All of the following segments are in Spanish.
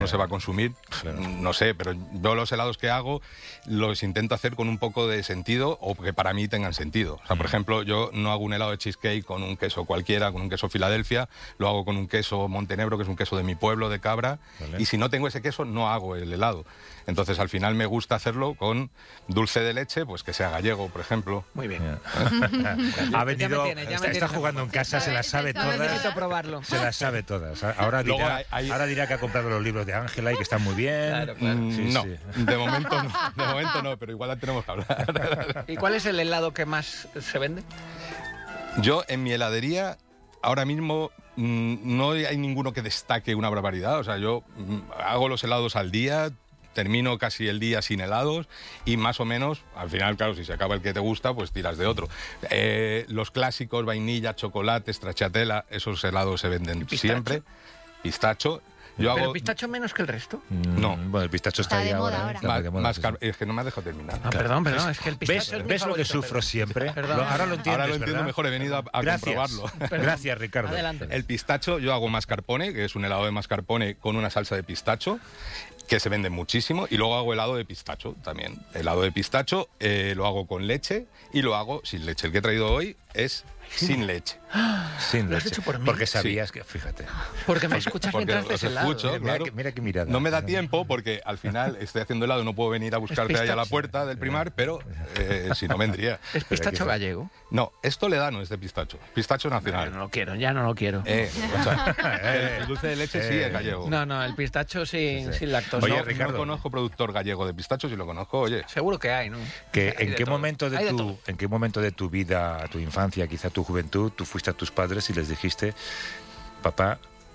no se va a consumir, no sé, pero yo los helados que hago los intento hacer con un poco de sentido o que para mí tengan sentido. O sea, por ejemplo, yo no hago un helado de cheesecake con un queso cualquiera, con un queso Filadelfia, lo hago con un queso Montenegro, que es un queso de mi pueblo, de cabra, y si no tengo ese queso no hago el helado. Entonces al final me gusta hacerlo con dulce de leche, pues que sea gallego, por ejemplo. Muy bien. Ha venido, está jugando en casa, se las sabe todas. Necesito probarlo. Se las sabe todas. Ahora dirá que ha comprado los libros de Ángela y que están muy bien. Claro, claro. No, de momento no, pero igual la tenemos que hablar. ¿Y cuál es el helado que más se vende? Yo en mi heladería ahora mismo no hay ninguno que destaque una barbaridad. O sea, yo hago los helados al día, termino casi el día sin helados y más o menos, al final, claro, si se acaba el que te gusta, pues tiras de otro. Los clásicos, vainilla, chocolate, stracciatella, esos helados se venden siempre. Pistacho. ¿Pero el pistacho menos que el resto? No. Bueno, el pistacho está ahí ahora. Es que no me has dejado terminar. Ah, perdón, es que el pistacho es mi ¿Ves lo que favorito, sufro siempre? Ahora lo entiendes, Ahora lo entiendo mejor, he venido a comprobarlo. Gracias, Ricardo. Adelante. El pistacho, yo hago mascarpone, que es un helado de mascarpone con una salsa de pistacho, que se vende muchísimo, y luego hago helado de pistacho también. Helado de pistacho lo hago con leche y lo hago sin leche. El que he traído hoy es sin leche. Sin ¿Lo has leche. hecho por mí? Porque sabías que, fíjate. Porque me escuchas Porque mientras haces os helado. escucho. Claro. Mira qué mirada. No me da tiempo porque al final estoy haciendo helado, no puedo venir a buscarte ahí a la puerta del Primar, pero si no vendría. ¿Es pistacho gallego? No, es toledano, es de pistacho. Pistacho nacional. No lo quiero, ya no lo quiero. O sea, el dulce de leche sí es gallego. No, el pistacho sin lactosa. Oye, No, Ricardo. no conozco productor gallego de pistacho, si lo conozco, oye. Seguro que hay, ¿no? ¿En qué momento Hay de todo. en qué momento de tu vida, tu infancia, quizá tu juventud, tú fuiste a tus padres y les dijiste, papá,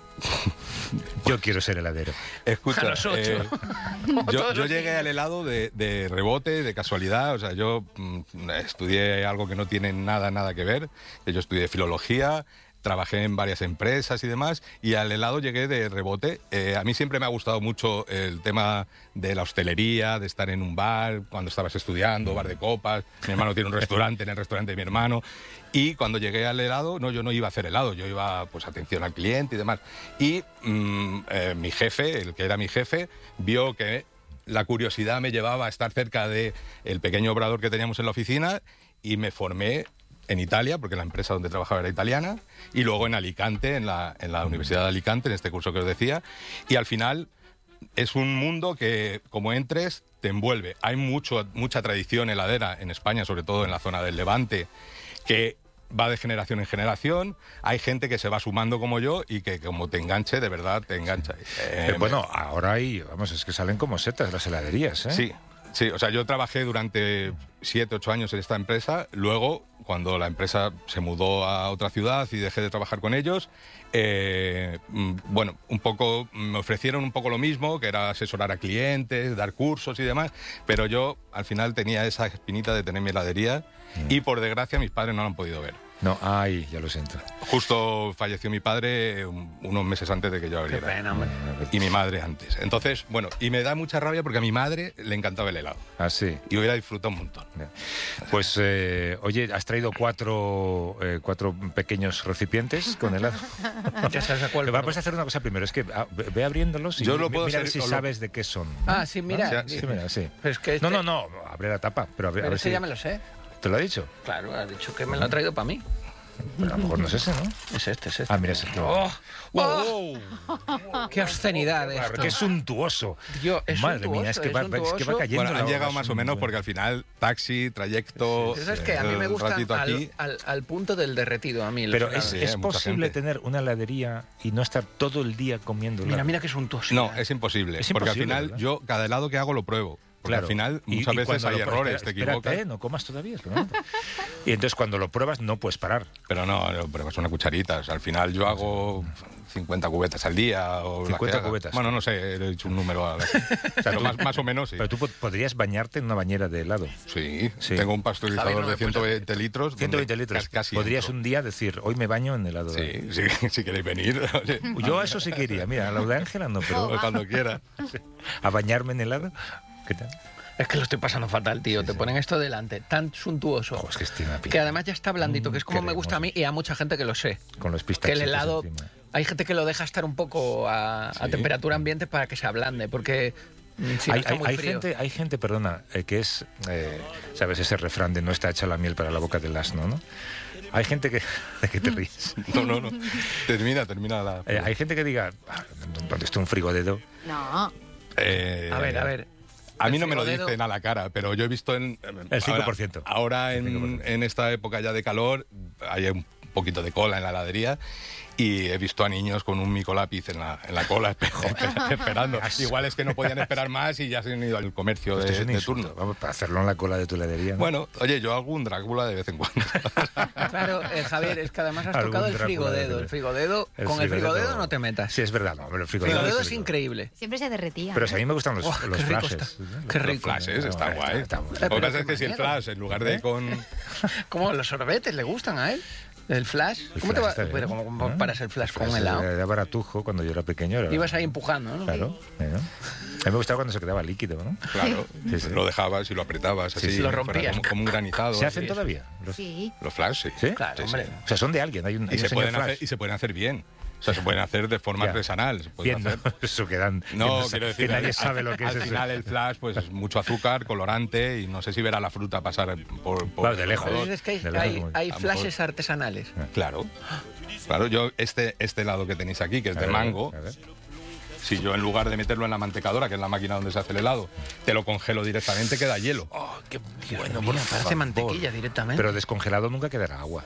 yo quiero ser heladero? Escucha, A los 8. yo llegué al helado de rebote, de casualidad. O sea, yo estudié algo que no tiene nada que ver. Yo estudié filología, trabajé en varias empresas y demás, y al helado llegué de rebote. A mí siempre me ha gustado mucho el tema de la hostelería, de estar en un bar cuando estabas estudiando, bar de copas. Mi hermano tiene un restaurante, en el restaurante de mi hermano. Y cuando llegué al helado, yo no iba a hacer helado, yo iba, pues, atención al cliente y demás. Y mi jefe, el que era mi jefe, vio que la curiosidad me llevaba a estar cerca del pequeño obrador que teníamos en la oficina, y me formé en Italia, porque la empresa donde trabajaba era italiana, y luego en Alicante, en la Universidad de Alicante, en este curso que os decía, y al final es un mundo que, como entres, te envuelve. Hay mucha tradición heladera en España, sobre todo en la zona del Levante, que va de generación en generación. Hay gente que se va sumando como yo y que, como te enganche, de verdad te engancha. Bueno, ahora es que salen como setas las heladerías, ¿eh? Sí, o sea, yo trabajé durante 7, 8 años en esta empresa. Luego, cuando la empresa se mudó a otra ciudad y dejé de trabajar con ellos, bueno, un poco me ofrecieron un poco lo mismo, que era asesorar a clientes, dar cursos y demás, pero yo al final tenía esa espinita de tener mi heladería y, por desgracia, mis padres no lo han podido ver. No, ya lo siento. Justo falleció mi padre unos meses antes de que yo abriera. Qué pena, hombre. Y mi madre antes. Entonces, bueno, y me da mucha rabia porque a mi madre le encantaba el helado. Ah, sí. Y hubiera disfrutado un montón. Pues, oye, has traído cuatro pequeños recipientes con helado. Ya sabes a cuál. Vamos a hacer una cosa primero, es que ve abriéndolos y Yo lo puedo mira hacer, si sabes de qué son. Ah, sí, mira. ¿no? Sí, mira, sí. Pero es que No, abre la tapa. Pero a ver ese si... ya me lo sé. ¿Te lo ha dicho? Claro, ha dicho que me lo ha traído para mí. Pero a lo mejor no es ese, ¿no? Es este. Ah, mira, es este. ¡Oh! ¡Qué obscenidad Claro, esto! ¡qué suntuoso! Dios, es Madre mía, es que va cayendo. Bueno, han llegado más o menos porque al final taxi, trayecto, Pero sabes que a mí me gusta ratito aquí. al punto del derretido, a mí. Pero los helados. es mucha posible gente. tener una heladería y no estar todo el día comiendo helado. Mira qué suntuoso. No, es imposible. Es porque al imposible, final ¿verdad? yo cada helado que hago lo pruebo. Porque Claro. al final Y muchas veces cuando hay lo errores, te espérate, equivocas. no comas todavía. Y entonces cuando lo pruebas no puedes parar. Pero no, pruebas una cucharita. O sea, al final yo hago 50 cubetas al día. O 50 las que haga. cubetas. Bueno, no sé, he dicho un número. O sea, más o menos, sí. Pero tú podrías bañarte en una bañera de helado. Sí, Sí. tengo un pasteurizador Javi, no me de 120 litros. 120 donde litros. Casi Podrías entro. un día decir, hoy me baño en helado. Sí, si queréis venir. Oye, Yo a eso sí que iría. Mira, a la de Ángela no, pero cuando quiera. a bañarme en helado, ¿qué tal? Es que lo estoy pasando fatal, tío. Te ponen esto delante, tan suntuoso. Ojo, es que estoy una Que además ya está blandito, que es como me Qué gusta a mí y a mucha gente que lo sé. Con los Que pistachitos el helado encima. hay gente que lo deja estar un poco a temperatura ambiente para que se ablande, porque si no está muy frío. Hay gente, perdona, que es, ¿sabes? Ese refrán de no está hecha la miel para la boca del asno, ¿no? Hay gente que... ¿De qué te ríes? No. Termina la... hay gente que diga, ¿dónde está un frigodedo? No. A ver. A mí no me lo frigodedo- dicen a la cara, pero yo he visto en... El 5%. Ahora El 5%. en esta época ya de calor hay un poquito de cola en la heladería y he visto a niños con un micolápiz en la cola esperando. Igual es que no podían esperar más y ya se han ido al comercio Esto es un de insulto. turno. Vamos, para hacerlo en la cola de tu heladería, ¿no? Bueno, oye, yo hago un Drácula de vez en cuando. Claro, Javier, es que además has Algún tocado el Drácula frigodedo. de- El frigodedo, El con el frigodedo- frigodedo no te metas. Sí, es verdad, no, pero el El frigodedo, frigodedo es increíble. Siempre se derretía. Pero si a mí me gustan los, Oh, los qué rico flashes. está. Qué Los rico. flashes, está Bueno, guay. está muy Lo bien. que pasa Pero es que si el qué flash, en lugar de con... ¿Cómo los sorbetes le gustan a él? ¿El flash? El ¿Cómo te flash va? está bien. Pero ¿cómo ¿No? paras el flash con un Flash helado? Era baratujo cuando yo era pequeño. Ibas ahí empujando, ¿no? Claro. A mí me gustaba cuando se quedaba líquido, ¿no? Claro, Sí, sí. lo dejabas y lo apretabas Sí, así, sí. Lo fuera rompías. como un granizado. ¿Se así. hacen todavía? Sí. Los flash, sí. ¿Sí? Claro, Sí, hombre. sí. O sea, son de alguien. Hay un Y se, señor pueden flash. hacer, y se pueden hacer bien. O sea, se pueden hacer de forma Ya. artesanal. Se pueden Bien, hacer... ¿no? Eso que dan. No, que quiero decir, que nadie sabe lo que es al eso. final el flash pues es mucho azúcar, colorante y no sé si verá la fruta pasar por Claro, de lejos. Entonces es que De lejos, como- hay a lo flashes artesanales. Claro. Claro, yo este helado que tenéis aquí, que es A de ver, mango, a ver. si yo en lugar de meterlo en la mantecadora, que es la máquina donde se hace el helado, te lo congelo directamente, queda hielo. Oh, qué Bueno, por parece favor. mantequilla directamente. Pero descongelado nunca quedará agua.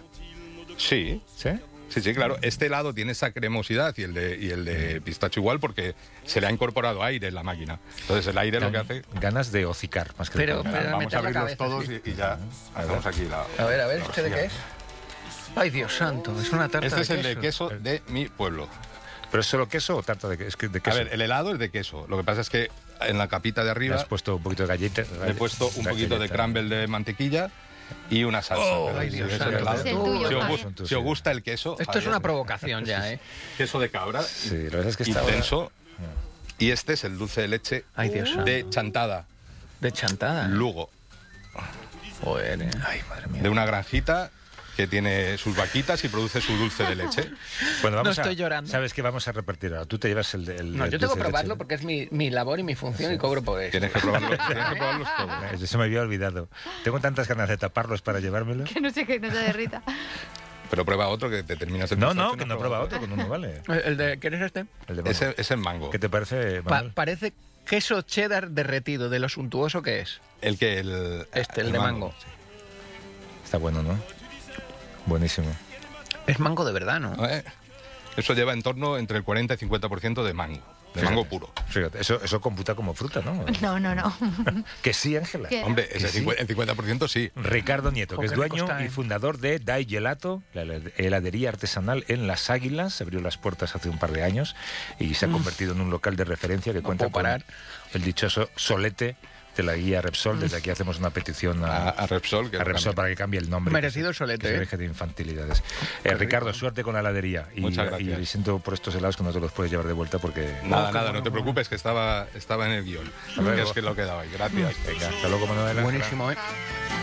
Sí, ¿Sí? sí, claro. Este helado tiene esa cremosidad y el de pistacho igual porque se le ha incorporado aire en la máquina. Entonces el aire lo que hace... Ganas de hocicar, más que de Pero- comer. pero- Vamos meter a la abrirlos cabeza, todos sí. y ya hacemos aquí la... A ver, la ¿este de hostia. qué es? Ay, Dios santo, es una tarta Este es el de queso. queso de mi pueblo. ¿Pero es solo queso o tarta de queso? Es que de A queso. ver, el helado es de queso. Lo que pasa es que en la capita de Le arriba has puesto un poquito de galleta. le he puesto un poquito de crumble de mantequilla y una salsa. Pero ay, sí, Dios es el santo. helado. Es el tuyo, Si os Javier. gu- si os gusta el queso... Esto es Javier, una provocación ya, ¿eh? queso de cabra, Sí, la verdad es que está intenso. Y este es el dulce de leche Ay, Dios santo. de Chantada, De chantada. Lugo, Joder, Ay, madre mía. de una granjita que tiene sus vaquitas y produce su dulce de leche. Bueno, vamos No a... estoy llorando. ¿Sabes qué vamos a repartir ahora? Tú te llevas el... No, el yo tengo dulce que de probarlo leche. porque es mi labor y mi función y cobro por eso. Tienes que probarlos todos. Se me había olvidado. Tengo tantas ganas de taparlos para llevármelos. Que no sé qué, no se derrita. Pero prueba otro que te terminas el No, pistacho no, y que no prueba prueba otro, con uno vale. ¿El de quieres este? El de mango. Ese es mango. ¿Qué te parece, Manuel? Parece queso cheddar derretido, de lo suntuoso que es. El que El de mango. sí. Está bueno, ¿no? Buenísimo. Es mango de verdad, ¿no? Eso lleva en torno entre el 40 y 50% de mango. De mango puro. Fíjate, eso computa como fruta, ¿no? No. Que sí, Ángela. ¿Qué? Hombre, ¿Que ese sí? el 50% sí. Ricardo Nieto, que es Joder, qué dueño costa, y ¿eh? fundador de Dai Gelato, la heladería artesanal en Las Águilas. Se abrió las puertas hace un par de años y se ha convertido en un local de referencia que cuenta puedo con parar. el dichoso solete de la guía Repsol. Desde aquí hacemos una petición A Repsol. Que a lo Repsol cambie. para que cambie el nombre. Merecido que el solete, que se ¿eh? deje de infantilidades. Ricardo, suerte con la heladería. Muchas gracias. Y siento por estos helados que no te los puedes llevar de vuelta porque... Nada, no te preocupes, que estaba en el guión. luego. Que es que lo que daba ahí. Gracias. Venga, hasta luego, Manuela. Buenísimo, ¿eh?